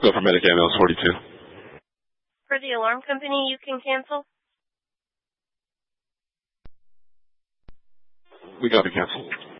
Go for Medic ambulance 42. For the alarm company, you can cancel. We got to cancel.